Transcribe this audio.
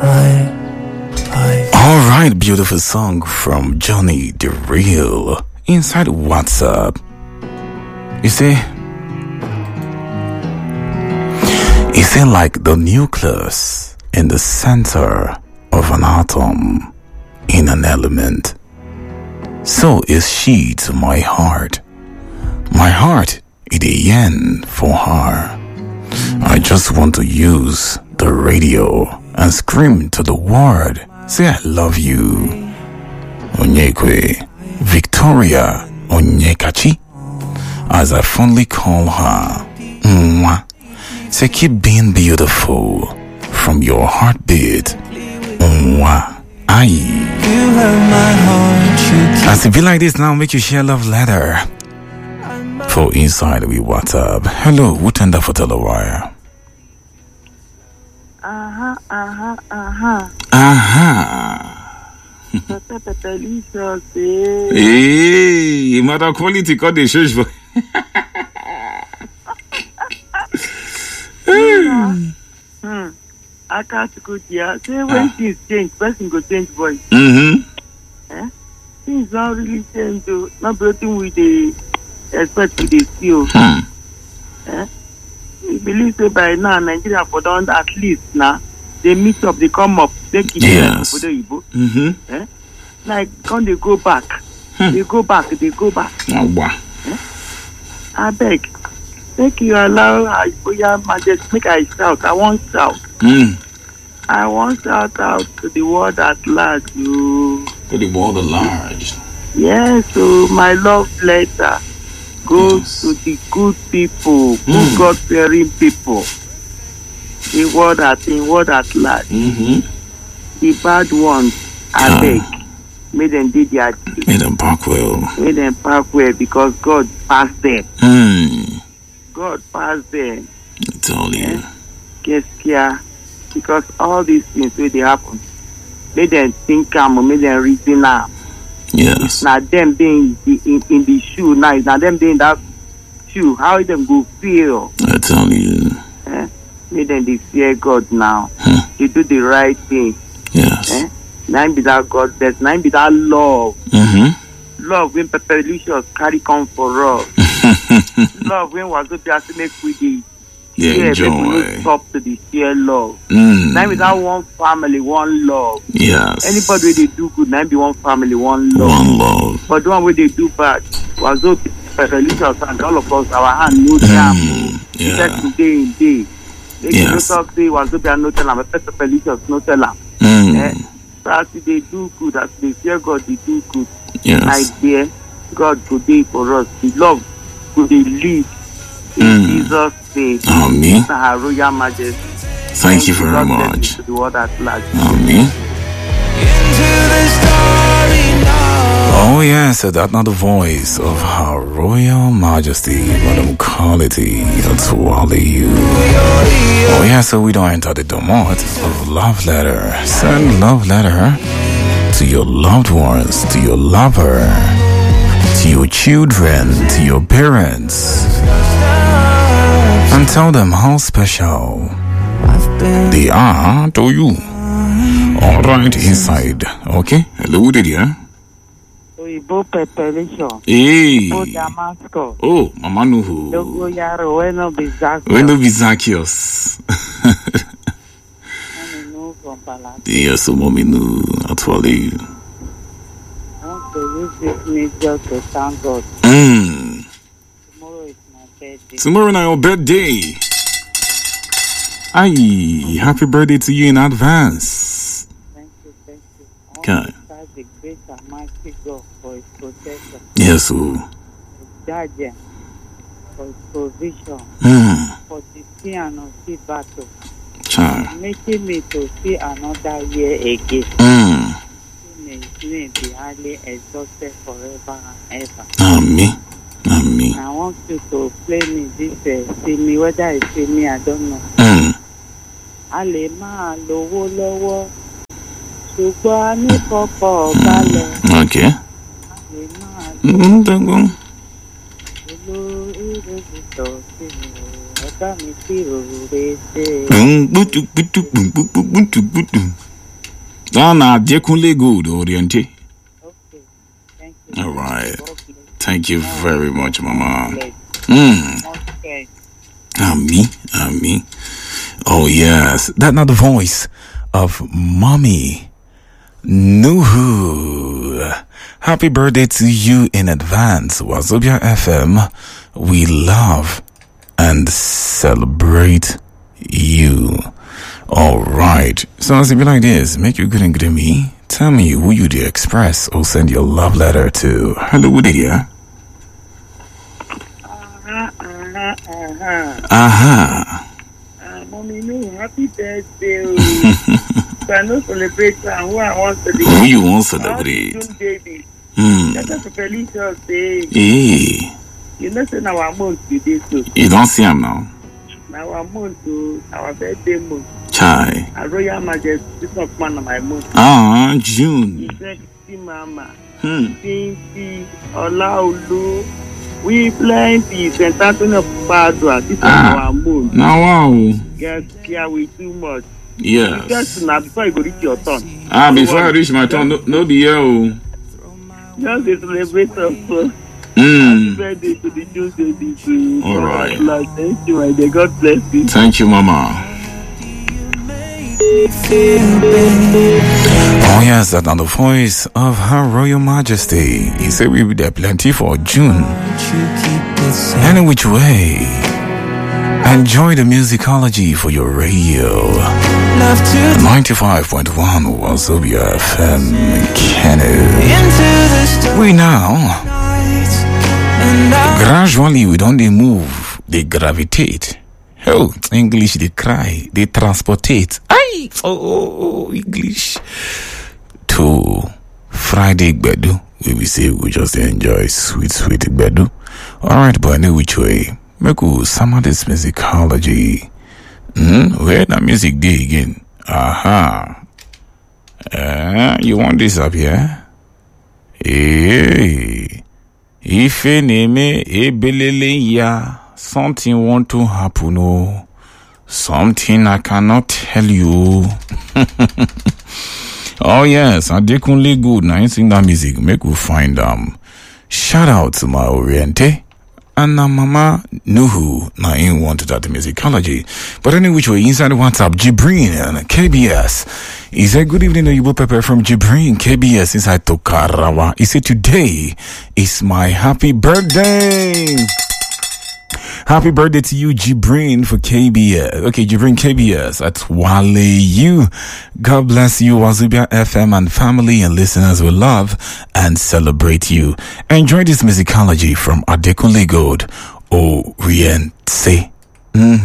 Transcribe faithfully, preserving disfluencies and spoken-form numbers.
All right, beautiful song from Johnny the Real inside WhatsApp. You see, is it like the nucleus in the center of an atom in an element? So is she to my heart. My heart is a yen for her. I just want to use the radio and scream to the world, say I love you. Onyekwe, Victoria Onyekachi, as I fondly call her. Mwah. Say keep being beautiful from your heartbeat. Mwah. Aye. You have my heart. As it be like this now, make you share love letter. For inside we WhatsApp. Hello, who tender for Telewire? Aha, aha, aha. Aha. Delicious, eh? Hey, matter quality call the church for. Hmm. I can't go there. Say when things change, person go change voice. Mm-hmm. Eh? Things don't really change though. Not everything with the expect with the skill. Hmm. Eh? We believe say by now Nigeria for done at least now they meet up, they come up, they keep yes. for the Igbo. Mm-hmm. Eh? Like when they go back, hmm. they go back, they go back. Oh wow. Eh? I beg. Make you allow Your Majesty, make I shout. I want shout. Mm. I want shout out to the world at large. You. To the world at large. Yes, so my love letter goes yes. to the good people, mm. good God-fearing people. The world at the world at large. Mm-hmm. The bad ones, I beg. May them do their deed. May them park well. May them park well because God passed them. Mm. God passed them. That's all you. Yes, yeah. Because all these things where they happen, make them think calm, make them reason now. Yes. Now them being in, in, in the shoe now, now them being that shoe, how them go feel? That's all you. Eh? Make them they fear God now. Huh. They do the right thing. Yes. Eh? Now be that God bless. Now be that love. Mm-hmm. Love when Pepperlicious carry come for us. Love when was up to make we the yeah, enjoy. Stop to the share love. Mm. Now without one family, one love. Yes. Anybody where they do good, now be one family, one love. One love. But the one where they do bad was up Pepperlicious and all of us, our hand no jam. Mm. Yeah. Day in day. They yes. don't talk say was up no tell them, Pepperlicious no tell them. Mm. Eh? So as they do good, as they fear God, they do good. Yes. I dear God could be for us. The love could be lead in mm. Jesus' name. Amen. Her Royal Majesty. Thank, Thank you very much. To the world at large. Amen. Oh yes, that's not the voice of Her Royal Majesty, Madam Quality Otuwale. Oh yeah, so we don't enter the domot of love letter. Send love letter to your loved ones, to your lover, to your children, to your parents, and tell them how special they are to you. All right, inside. Okay. Hello, did you? Oyibo Pepperlicious. Hey. Oh, Damascus. Oh, Mama Nuhu. Dogo Yaro, Weno Bizakios. Weno Bizakios. Yes, so mommy knew. Actually. I want to use this media to thank God. Mm. Tomorrow is my birthday. Tomorrow is your birthday. Aye, happy birthday to you in advance. Thank you, thank you. I okay. want to thank the great and mighty God for his protection. Yes, sir. His guardian, for his provision, mm. for the sea and unseen battle. Child. Making me to see another year again. Mm. May his name be highly exalted forever and ever. Amen. Amen. I want you to play me this, uh, see me, whether I see me, I don't know. Mm. A lè máa lówó lọ́wọ́, ṣùgbọ́n a ní kọ́kọ́ balẹ̀. Okay. A lè máa lówó olórí rẹ̀ sí mi, ọ̀gá mi sí òrùlé dé. Oh, no, Adekunle Gold, Oriente. Okay. Thank you. All right. God bless. Thank you very much, Mama. Bless. Mm. Okay. Ami, Ami. Oh, yes. That's not the voice of Mommy Nuhu. Happy birthday to you in advance, Wazobia F M. We love and celebrate you. All right. So as it be like this, make you good and good to me. Tell me who you do express or send your love letter to. Hello, Lydia. Uh-huh, uh-huh, uh-huh. Aha. Uh, Mommy, no, happy birthday. If I no celebrate, and who I want to Who you want to I want to celebrate? June baby. Hmm. That's a Felicia say. Hey. You know, say now our month today, so You don't see him now. now our month, so our birthday month. Chai. A Royal Majesty, this not man of my month. Ah, June. He said, see, Mama, Hmm. Pinky, Olaolu, we plenty. Saint Anthony of Padua, this is Ah. our month. Now, wow. Get here with too much. Yes. Just now, before you go reach your turn. Ah, before I reach my turn, no, no be here. Oh. Just a celebration for Hmm. birthday to the Jews baby. To All right. Lord, thank you, my dear. God bless you. Thank you, Mama. Oh yes, that's on the voice of Her Royal Majesty. He said we will be there plenty for June. Any which way, enjoy the musicology for your radio. ninety-five point one Wazobia F M, Kenu. We now, gradually we don't they move, they gravitate. Oh, English, they cry, they transportate. Aye, oh, oh, oh, English. To Friday Gbedu, we will say we just enjoy sweet, sweet Gbedu. Alright, but I know which way. Make we some of this musicology. Hmm, where that music day again? Aha. Uh, you want this up here? Hey. Ife neme ebelele ya. Something want to happen, oh. Something I cannot tell you. Oh yes, Adekunle Gold. Now you sing that music, make we find um. Shout out to my Oriente and uh, Mama Nuhu. Now you wanted that musicology, but anyway, which way inside the WhatsApp, Jibrin and K B S. He said, good evening, Oyibo Pepper from Jibrin, K B S inside Tokarawa. He said, today is my happy birthday. Happy birthday to you, Jibrin, for K B S. Okay, Jibrin K B S at Wale U. God bless you, Wazobia F M and family and listeners. We love and celebrate you. Enjoy this musicology from Adekunle Gold, Oriente. Mm-hmm.